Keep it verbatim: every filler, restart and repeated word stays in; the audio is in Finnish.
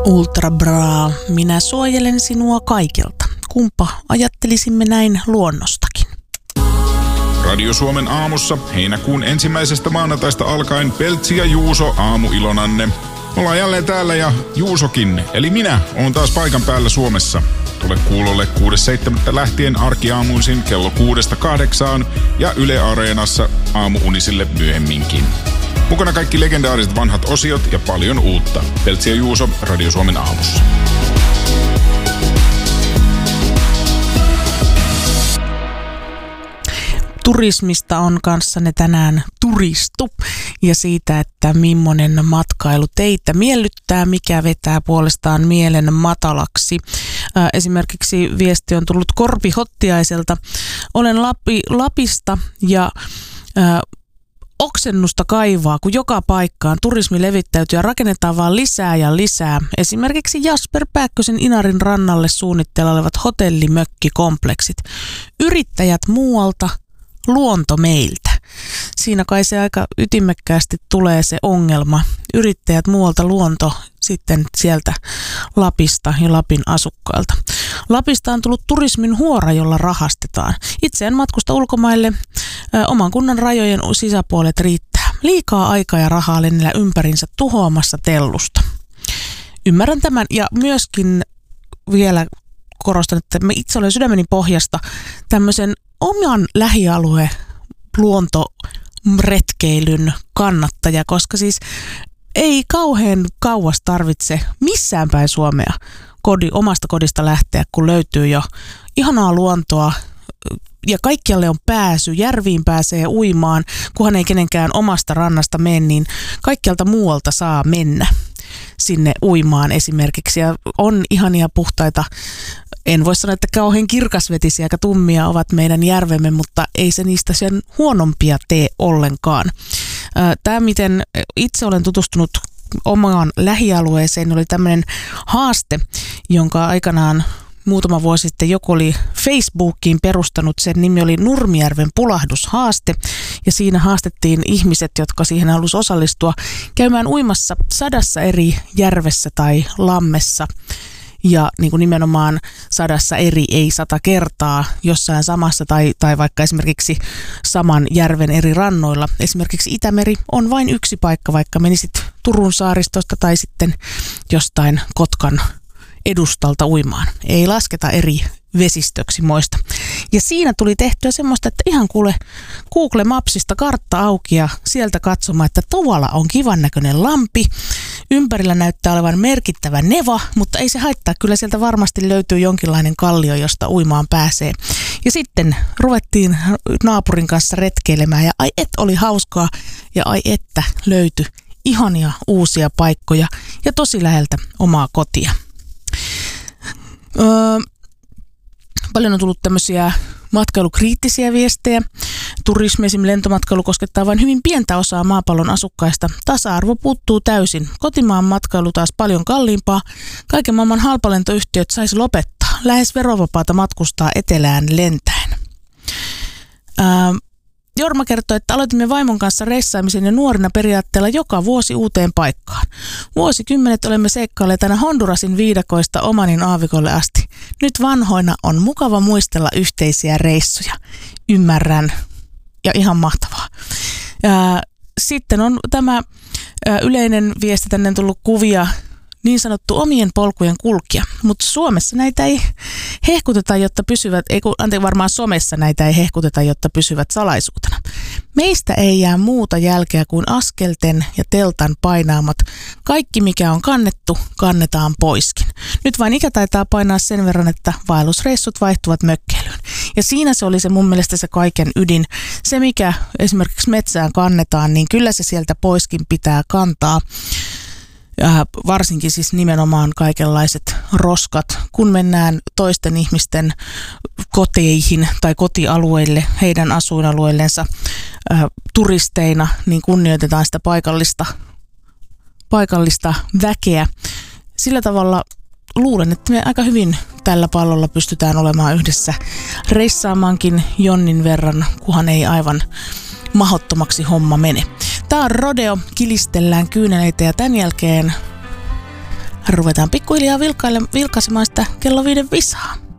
Ultra Bra, minä suojelen sinua kaikilta. Kumpa ajattelisimme näin luonnostakin. Radio Suomen aamussa heinäkuun ensimmäisestä maanantaista alkaen Peltsi ja Juuso aamuilonanne. Ollaan jälleen täällä ja Juusokin, eli minä, oon taas paikan päällä Suomessa. Tule kuulolle kuudes seitsemättä lähtien arkiaamuisin kello kuudesta kahdeksaan ja Yle Areenassa aamuunisille myöhemminkin. Mukana kaikki legendaariset vanhat osiot ja paljon uutta. Peltsi ja Juuso Radio Suomen aamussa. Turismista on kanssanne tänään turistu ja siitä, että millainen matkailu teitä miellyttää, mikä vetää puolestaan mielen matalaksi. Ää, esimerkiksi viesti on tullut Korpi Hottiaiselta. Olen Lapi, Lapista ja ää, oksennusta kaivaa, kun joka paikkaan turismi levittäytyy ja rakennetaan vaan lisää ja lisää. Esimerkiksi Jasper Pääkkösen Inarin rannalle suunnitteilla olevat hotellimökkikompleksit. Yrittäjät muualta, luonto meiltä. Siinä kai se aika ytimekkäästi tulee se ongelma. Yrittäjät muualta, luonto sitten sieltä Lapista ja Lapin asukkailta. Lapista on tullut turismin huora, jolla rahastetaan. Itse en matkusta ulkomaille. Ö, oman kunnan rajojen sisäpuolet riittää. Liikaa aikaa ja rahaa lennellä ympärinsä tuhoamassa tellusta. Ymmärrän tämän ja myöskin vielä korostan, että mä itse olen sydämeni pohjasta tämmöisen oman lähialue luontoretkeilyn kannattaja, koska siis ei kauhean kauas tarvitse missään päin Suomea kodi, omasta kodista lähteä, kun löytyy jo ihanaa luontoa ja kaikkialle on pääsy, järviin pääsee uimaan, kunhan ei kenenkään omasta rannasta mene, niin kaikkialta muualta saa mennä sinne uimaan esimerkiksi ja on ihania puhtaita. En voi sanoa, että kauhean kirkasvetisiä ja tummia ovat meidän järvemme, mutta ei se niistä sen huonompia tee ollenkaan. Tämä, miten itse olen tutustunut omaan lähialueeseen, oli tämmöinen haaste, jonka aikanaan muutama vuosi sitten joku oli Facebookiin perustanut. Sen nimi oli Nurmijärven pulahdushaaste ja siinä haastettiin ihmiset, jotka siihen halusi osallistua, käymään uimassa sadassa eri järvessä tai lammessa. Ja niin kuin nimenomaan sadassa eri, ei sata kertaa jossain samassa tai, tai vaikka esimerkiksi saman järven eri rannoilla. Esimerkiksi Itämeri on vain yksi paikka, vaikka menisit Turun saaristosta tai sitten jostain Kotkan edustalta uimaan. Ei lasketa eri vesistöksi moista. Ja siinä tuli tehtyä semmoista, että ihan kuule Google Mapsista kartta auki ja sieltä katsomaan, että tuolla on kivan näköinen lampi. Ympärillä näyttää olevan merkittävä neva, mutta ei se haittaa. Kyllä sieltä varmasti löytyy jonkinlainen kallio, josta uimaan pääsee. Ja sitten ruvettiin naapurin kanssa retkeilemään ja ai et oli hauskaa ja ai että löytyi ihania uusia paikkoja ja tosi läheltä omaa kotia. Öö, paljon on tullut tämmöisiä matkailukriittisiä viestejä. Turismi, esimerkiksi lentomatkailu, koskettaa vain hyvin pientä osaa maapallon asukkaista. Tasa-arvo puuttuu täysin. Kotimaan matkailu taas paljon kalliimpaa. Kaiken maailman halpalentoyhtiöt saisi lopettaa. Lähes verovapaata matkustaa etelään lentäen. Ää, Jorma kertoi, että aloitimme vaimon kanssa reissaamisen ja nuorina periaatteella joka vuosi uuteen paikkaan. Vuosikymmenet olemme seikkailleet aina Hondurasin viidakoista Omanin aavikolle asti. Nyt vanhoina on mukava muistella yhteisiä reissuja. Ymmärrän. Ja ihan mahtavaa. Ää, sitten on tämä ää, yleinen viesti, tänne on tullut kuvia, niin sanottu omien polkujen kulkija. Mutta Suomessa näitä ei hehkuteta, jotta pysyvät, ei kun, anteeksi, varmaan somessa näitä ei hehkuteta, jotta pysyvät salaisuutena. Meistä ei jää muuta jälkeä kuin askelten ja teltan painaamat. Kaikki mikä on kannettu, kannetaan poiskin. Nyt vain ikä taitaa painaa sen verran, että vaellusreissut vaihtuvat mökkeilyyn. Ja siinä se oli se mun mielestä se kaiken ydin. Se mikä esimerkiksi metsään kannetaan, niin kyllä se sieltä poiskin pitää kantaa. Ja varsinkin siis nimenomaan kaikenlaiset roskat, kun mennään toisten ihmisten koteihin tai kotialueille, heidän asuinalueillensa ää, turisteina, niin kunnioitetaan sitä paikallista, paikallista väkeä. Sillä tavalla luulen, että me aika hyvin tällä pallolla pystytään olemaan yhdessä reissaamaankin jonnin verran, kunhan ei aivan mahdottomaksi homma mene. Tää on Rodeo, kilistellään kyyneleitä ja tämän jälkeen ruvetaan pikkuhiljaa vilkaisemaan sitä kello viiden visaa.